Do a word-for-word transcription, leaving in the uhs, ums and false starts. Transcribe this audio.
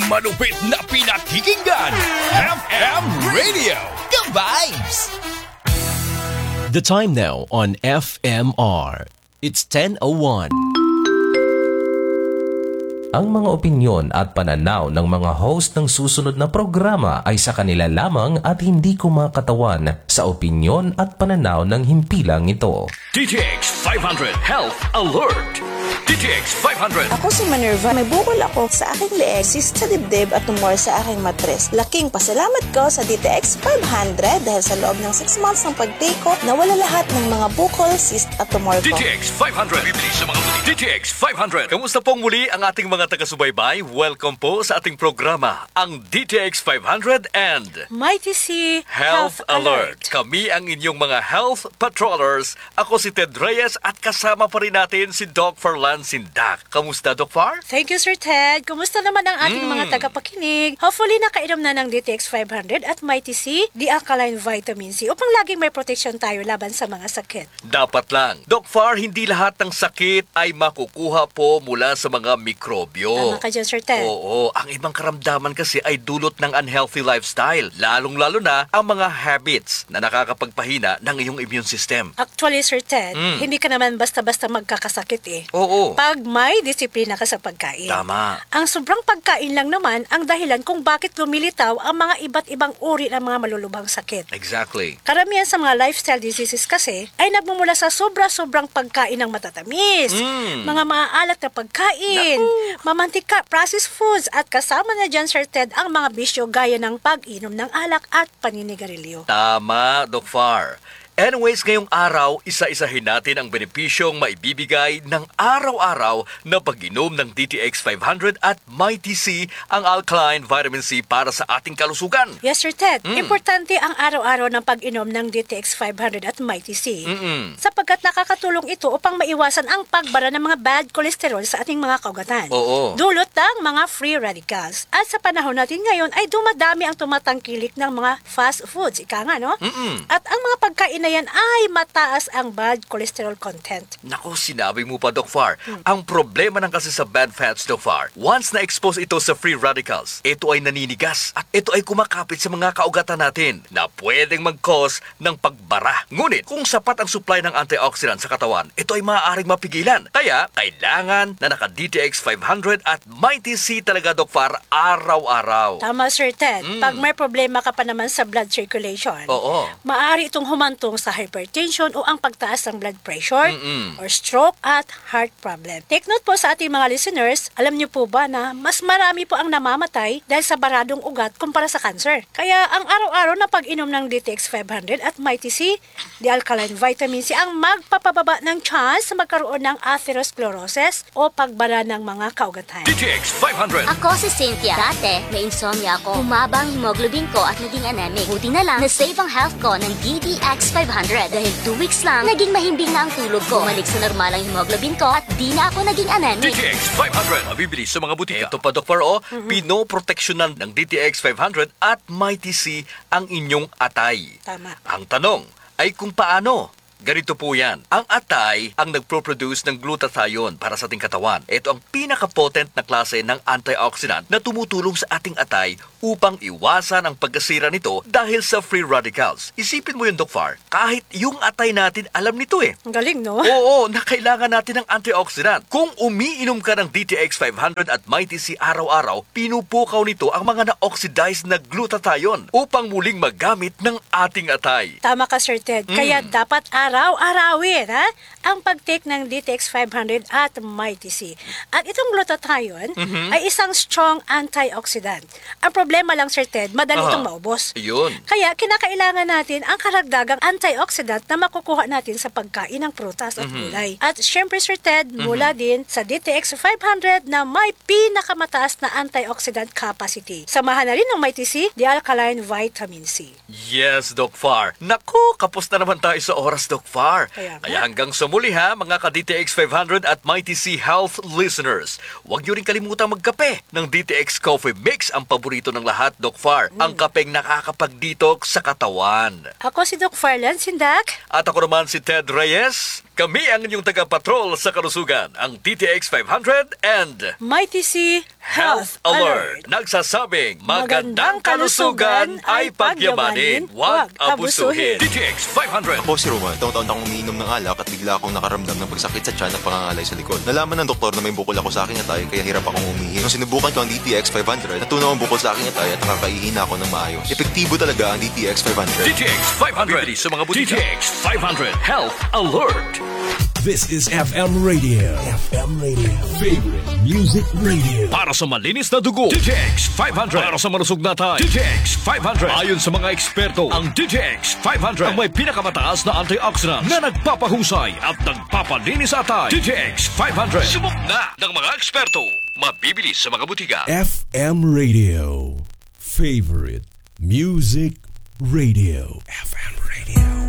Malupit na pinakikinggan, F M Radio, The Vibes! The time now on F M R. It's ten oh one. Ang mga opinyon at pananaw ng mga host ng susunod na programa ay sa kanila lamang at hindi kumakatawan sa opinyon at pananaw ng himpilang ito. D T X five hundred Health Alert! D T X five hundred. Ako si Minerva. May bukol ako sa aking leeg, cyst sa dibdib at tumor sa aking matres. Laking pasalamat ko sa D T X five hundred dahil sa loob ng six months ng pag-take ko, nawala lahat ng mga bukol, cyst at tumor ko. D T X five hundred. Bibili sa mga butik. D T X five hundred. Kamusta pong muli ang ating mga taga-subaybay? Welcome po sa ating programa, ang D T X five hundred and Mighty C Health, Health Alert. Alert. Kami ang inyong mga health patrollers. Ako si Ted Reyes at kasama pa rin natin si Doc Farlan Sindak. Kamusta, Doc Far? Thank you, Sir Ted. Kumusta naman ang ating Mm. mga tagapakinig? Hopefully, nakainom na ng D T X five hundred at Mighty C, D-alkaline vitamin C, upang laging may protection tayo laban sa mga sakit. Dapat lang. Doc Far, hindi lahat ng sakit ay makukuha po mula sa mga mikrobyo. Tama ka dyan, Sir Ted. Oo, ang ibang karamdaman kasi ay dulot ng unhealthy lifestyle. Lalong-lalo na ang mga habits na nakakapagpahina ng iyong immune system. Actually, Sir Ted, Mm. hindi ka naman basta-basta magkakasakit eh. Oo. Pag may disiplina ka sa pagkain. Tama. Ang sobrang pagkain lang naman ang dahilan kung bakit lumilitaw ang mga iba't ibang uri ng mga malulubhang sakit. Exactly. Karamihan sa mga lifestyle diseases kasi ay nagmumula sa sobra-sobrang pagkain ng matatamis, Mm. mga maaalat na pagkain, mamantika, processed foods, at kasama na dyan, Sir Ted, ang mga bisyo gaya ng pag-inom ng alak at paninigarilyo. Tama, Doc Far. Anyways, ngayong araw, isa-isahin natin ang benepisyong maibibigay ng araw-araw na pag-inom ng D T X five hundred at Mighty C, ang alkaline vitamin C para sa ating kalusugan. Yes, Sir Ted. Mm. Importante ang araw-araw ng pag-inom ng D T X five hundred at Mighty C. Mm-mm. Sapagkat nakakatulong ito upang maiwasan ang pagbara ng mga bad cholesterol sa ating mga kaugatan. Oo. Dulot ng mga free radicals. At sa panahon natin ngayon ay dumadami ang tumatangkilik ng mga fast foods. Ika nga, no? Mm-mm. At ang mga pagkain na yan ay mataas ang bad cholesterol content. Naku, sinabi mo pa, Doc Far. Ang problema ng kasi sa bad fats, Doc Far, once na-expose ito sa free radicals, ito ay naninigas at ito ay kumakapit sa mga kaugatan natin na pwedeng mag-cause ng pagbara. Ngunit, kung sapat ang supply ng antioxidant sa katawan, ito ay maaaring mapigilan. Kaya, kailangan na naka-D T X five hundred at Mighty C talaga, Doc Far, araw-araw. Tama, Sir Ted. Mm. Pag may problema ka pa naman sa blood circulation, Oo. maaari itong humantong sa hypertension o ang pagtaas ng blood pressure, Mm-mm. or stroke at heart problem. Take note po sa ating mga listeners, alam niyo po ba na mas marami po ang namamatay dahil sa baradong ugat kumpara sa cancer. Kaya ang araw-araw na pag-inom ng D T X five hundred at Mighty C, the alkaline vitamin C, ang magpapababa ng chance na magkaroon ng atherosclerosis o pagbara ng mga kaugatan. D T X five hundred. Ako si Cynthia. Dati, may insomnia ako. Humaba ang hemoglobin ko at naging anemic. Buti na lang, na-save ang health ko ng D T X five hundred. Dahil two weeks lang, naging mahimbing na ang tulog ko. Bumalik sa normal ang hemoglobin ko at di na ako naging D anemic. T X five hundred. Mabibili sa mga butika. Ito pa, Doctor O, pinoproteksyonan ng D T X five hundred at Mighty C ang inyong atay. Tama. Ang tanong ay kung paano. Ganito po yan. Ang atay ang nagproproduce ng glutathione para sa ating katawan. Ito ang pinaka-potent na klase ng antioxidant na tumutulong sa ating atay upang iwasan ang pagkasira nito dahil sa free radicals. Isipin mo yun, Doc Far. Kahit yung atay natin, alam nito eh. Ang galing, no? Oo, na kailangan natin ng antioxidant. Kung umiinom ka ng D T X five hundred at Mighty C araw-araw, pinupukaw nito ang mga na-oxidized na glutathione upang muling magamit ng ating atay. Tama ka, Sir Ted. Kaya dapat araw-arawin, ha? Ang pag-take ng D T X five hundred at Mighty C. At itong glutathione ay isang strong antioxidant. Ang problema lang, Sir Ted, madali Aha. itong maubos. Yun. Kaya kinakailangan natin ang karagdagang antioxidant na makukuha natin sa pagkain ng prutas at gulay. At syempre, Sir Ted, mula din sa D T X five hundred na may pinakamataas na antioxidant capacity. Samahan na rin ng Mighty C, the alkaline vitamin C. Yes, Doc Far. Naku, kapos na naman tayo sa oras, Doc Far. Kaya nga. Kaya hanggang sa muli ha, mga ka-D T X five hundred at Mighty C Health listeners. Huwag niyo rin kalimutang magkape ng D T X Coffee Mix, ang paborito ng lahat, Doc Far. Ang kapeng nakakapag-detox sa katawan. Ako si Doc Farlan Sindak. At ako naman si Ted Reyes. Kami ang inyong taga-patrol sa kalusugan, ang D T X five hundred and Mighty C Health Alert. Nagsasabing, magandang kalusugan ay pagyamanin, huwag abusuhin. D T X five hundred. Ako si Roman. Taon-taon akong umiinom ng alak at bigla akong nakaramdam ng pagsakit sa tiyan at pangangalay sa likod. Nalaman ng doktor na may bukol ako sa aking atay kaya hirap akong umihi. Nung sinubukan ko ang D T X five hundred, natunaw ang bukol sa aking atay at nakakaihina ako ng maayos. Epektibo talaga ang D T X five hundred. D T X five hundred. Bibili sa mga butika. D T X five hundred Health Alert. This is F M Radio. F M Radio. Favorite Music Radio. Para sa malinis na dugo, D T X five hundred. Para sa malusog na tayo, D T X five hundred. Ayon sa mga eksperto, ang D T X five hundred ang may pinakamataas na antioxidants na nagpapahusay at nagpapalinis sa atay. D T X five hundred. Subok na ng mga eksperto. Mabibili sa mga butika. F M Radio. Favorite Music Radio. F M Radio.